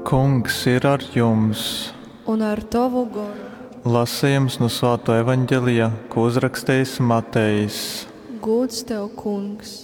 Kungs ir ar jums. Un ar tavu garu. Lasījums no Svētā evaņģēlija, ko uzrakstījis Matejs. Gods tev, Kungs!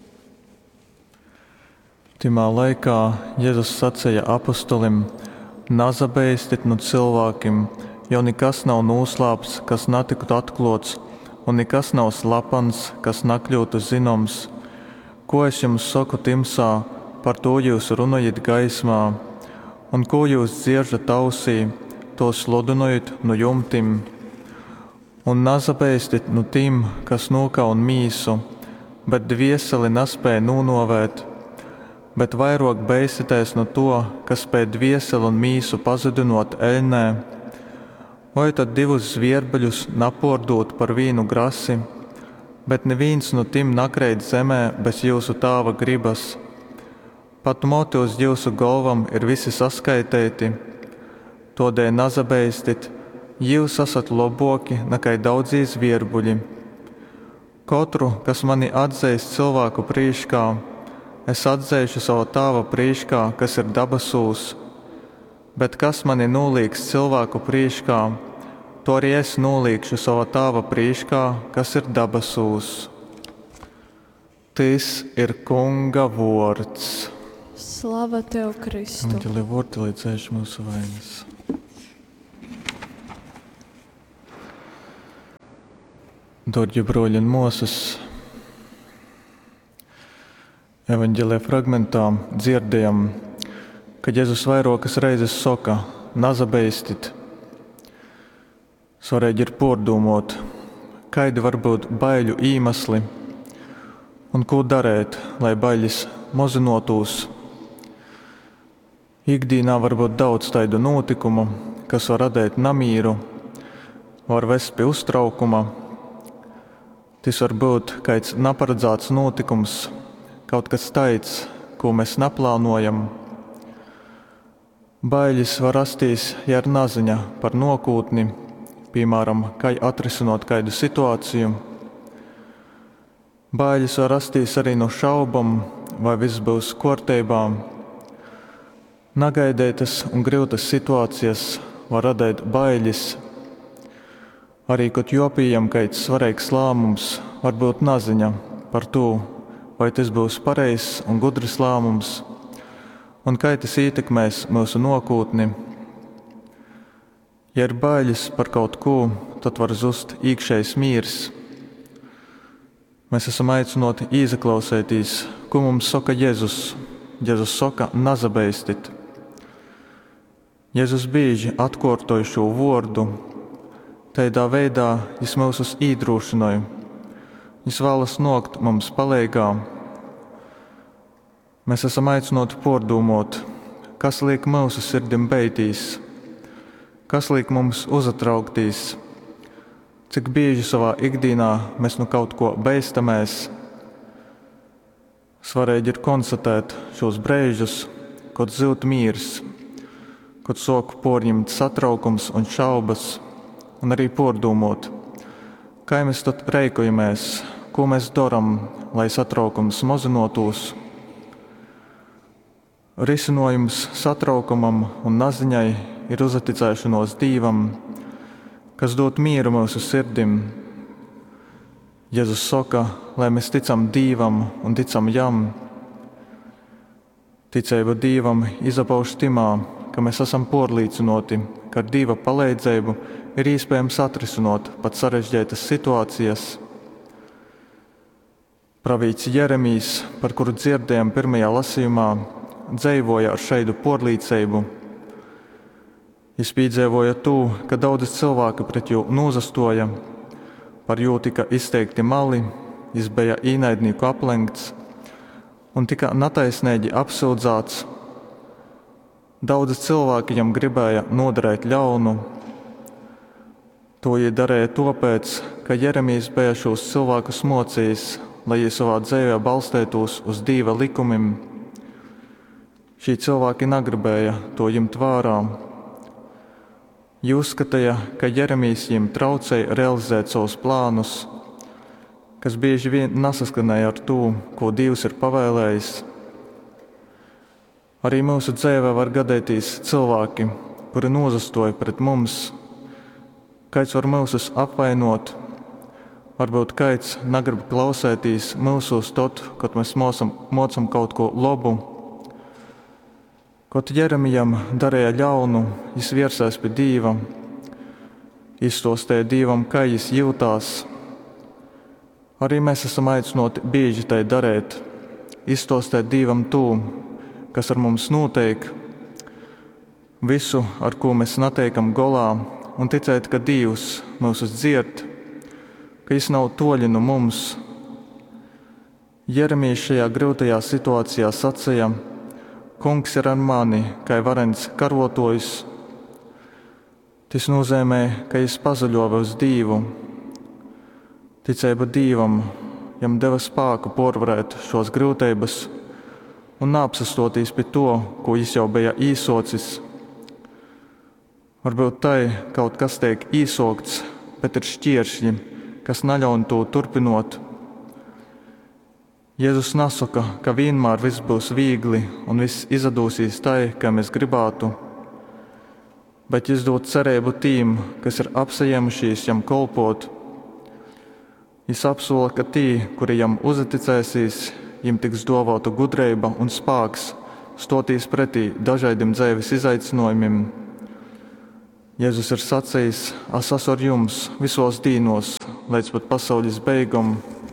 Timā laikā Jēzus sacīja apostolim: Nazabēstit no cilvēkiem, jo nekas nav noslēpts, kas netiktu atklāts, un nekas nav slepens, kas nekļūtu zināms. Ko es jums saku timsā, par to jūs runājat gaismā, un ko jūs dzirdat ausī, to sludinojat no jumtiem. Un nazabēstit no tiem, kas nokaun mīsu, bet dvieseli nespēja nonovēt, bet vairāk bēsitēs no to, kas spēj dvieseli un mīsu pazudinot eļnē. Vai tad divus zvierbeļus napordot par vīnu grasi, bet neviens no tiem nakreit zemē bez jūsu tāva gribas. Pat moti uz jūsu galvam ir visi saskaitēti, todēļ nazabēstit, jūs esat loboki nekai daudzi zvierbuļi. Katru, kas mani atzēs cilvēku prīškā, es atzēšu savu tāva prīškā, kas ir dabasūs, bet kas mani nolīgs cilvēku prīškā, to arī es nolīgšu savu tāva prīškā, kas ir dabasūs. Tas ir Kunga vārds. Slava tev, Kristu! Evaņģēlija vārdi, lai dzēš mūsu vainas. Dārgie broļi un māsas, evaņģēlija fragmentā dzirdējam, ka Jēzus vairākas reizes saka: nazabēstit. Svarīgi ir pārdomāt, kādi var būt baiļu iemesli un ko darīt, lai baiļas mazinātos. Ikdienā var būt daudz tādu notikumu, kas var radīt namīru, var vest pie uztraukuma. Tas var būt kāds neparedzēts notikums, kaut kas tāds, ko mēs neplānojam. Bailes var rasties, ja ir neziņa par nākotni, piemēram, kā atrisināt kādu situāciju. Bailes var rasties arī no šaubām, vai viss būs kārtībā. Negaidītas un grūtas situācijas var radīt bailes. Arī, kad jopījam kāds svarīgs lēmums, var būt neziņa par to, vai tas būs pareizs un gudrs lēmums, un kā tas ietekmēs mūsu nākotni. Ja ir bailes par kaut ko, tad var zust iekšējs miers. Mēs esam aicināti izklausīties, ko mums saka Jēzus. Jēzus saka: nazabēstit. Jēzus bieži atkārtoja šo vārdu. Tādā veidā viņš mūs iedrošināja. Viņš vēlas nākt mums palīgā. Mēs esam aicināti pārdomāt, kas liek mūsu sirdim beitīs, kas liek mums uzatraukties, cik bieži savā ikdienā mēs no kaut ko beistamies. Svarīgi ir konstatēt šos brīžus, kad zūd miers, kad sāk pārņemt satraukums un šaubas, un arī pārdomāt, kā mēs tad rīkojamies, ko mēs darām, lai satraukums mazinātos. Risinājums satraukumam un naziņai ir uzticēšanos Dievam, kas dod mieru mūsu sirdim. Jēzus saka, lai mēs ticam Dievam un ticam Jam. Ticība Dievam izpaužas timā, ka mēs esam pārliecināti, ka ar Dieva palīdzību ir iespējams atrisināt pat sarežģītas situācijas. Pravīts Jeremijs, par kuru dzirdējām pirmajā lasījumā, dzīvoja ar šādu pārliecību. Viņš piedzīvoja to, ka daudz cilvēku pret viņu nozastoja, par viņu tika izteikti mali, viņš bija ienaidnieku aplenkts un tika netaisnīgi apsūdzēts. Daudzi cilvēki viņam gribēja nodarīt ļaunu. To viņi darīja tāpēc, ka Jeremijs bija šos cilvēkus mocījis, lai viņi savā dzīvē balstītos uz Dieva likumiem. Šie cilvēki negribēja to ņemt vērā. Viņi uzskatīja, ka Jeremijs viņiem traucēja realizēt savus plānus, kas bieži vien nesaskanēja ar to, ko Dievs ir pavēlējis. Arī mūsu dzīvē var gadīties cilvēki, kuri nozastoja pret mums. Kāds var mūsus apvainot, varbūt kāds negrib klausēties mūsos tot, kad mēs mocam kaut ko labu. Kad Jeremijam darīja ļaunu, viņš virsās pie Dieva, izstāstīja Dievam, kā viņš jūtās. Arī mēs esam aicināti bieži tai darīt, izstāstīt Dievam to, kas ar mums notiek, visu, ar ko mēs netiekam galā, un ticēt, ka Dievs mūs dzird, ka Viņš nav toļi no mums. Jeremijs šajā grūtajā situācijā sacīja: Kungs ir ar mani, kā varens karotājs. Tas nozīmē, ka viņš pazaļoja uz Dievu. Ticība Dievam jam deva spēku pārvarēt šos grūtības un neapsastoties pie to, ko viņš jau bija īsocis. Varbūt tai kaut kas tiek īsokts, bet ir šķēršļi, kas neļauj to turpinot. Jēzus nesaka, ka vienmēr viss būs viegli un viss izdosies tai, kā mēs gribētu, bet Viņš dod cerību tiem, kas ir apsajēmušies jam kolpot. Viņš apsola, ka tie, kuri jam uzticēsies, viņiem tiks dāvāta gudrība un spēks stoties pretī dažādiem dzīves izaicinājumiem. Jēzus ir sacījis: Es esmu ar jums visos dīnos, līdz pat pasaules beigām.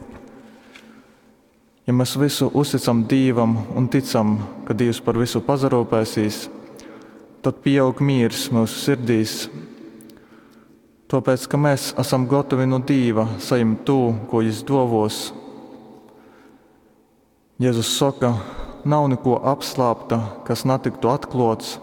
Ja mēs visu uzticam Dievam un ticam, ka Dievs par visu pazarūpēsīs, tad pieaug miers mūsu sirdīs. Tāpēc, ka mēs esam gatavi no Dieva saņemt to, ko Viņš dāvos. Jēzus saka, nav neko apslēpta, kas netiktu atklāts.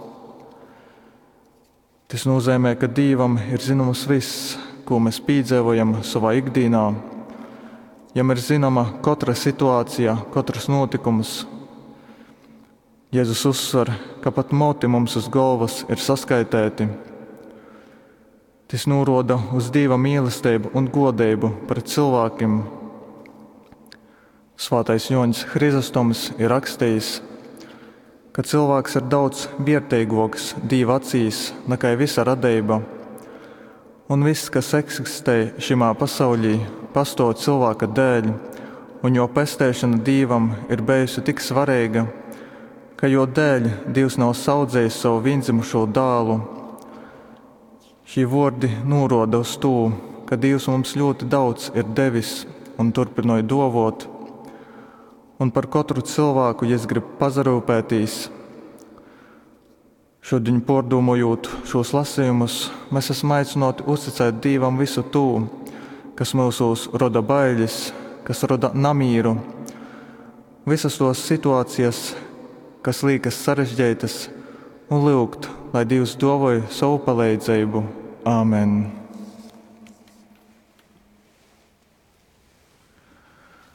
Tas nozīmē, ka Dievam ir zināms viss, ko mēs piedzīvojam savā ikdienā. Jam ir zināma katra situācija, katrs notikums. Jēzus uzsver, ka pat moti mums uz galvas ir saskaitēti. Tas norāda uz Dieva mīlestību un godību pret cilvēkiem. Svētais Jānis Hrizostoms ir rakstījis, ka cilvēks ir daudz vērtīgāks Dieva acīs nekā visa radība, un viss, kas eksistē šajā pasaulī, pastāv cilvēka dēļ, un jo pestēšana Dievam ir bijusi tik svarīga, ka jo dēļ Dievs nav saudzējis savu vienzimušo dēlu. Šie vārdi norāda uz to, ka Dievs mums ļoti daudz ir devis un turpināja dāvāt, un par katru cilvēku, ja grib pazarūpēties. Šodien, pārdomājot šos lasījumus, mēs esam aicināti uzticēt Dievam visu to, kas mūsos rada bailes, kas rada nemieru, visas tos situācijas, kas liekas sarežģītas, un lūgt, lai Dievs dāvāj savu palīdzību. Āmen!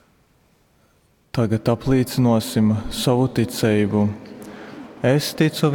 Tagad apliecināsim savu ticību. Es ticu